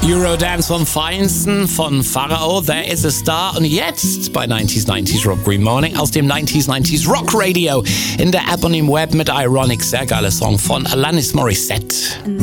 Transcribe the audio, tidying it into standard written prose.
Eurodance vom Feinsten von Pharao, There is a Star. Und jetzt bei 90s Rock Green Morning aus dem 90s Rock Radio in der App und im Web mit Ironic. Sehr geiler Song von Alanis Morissette.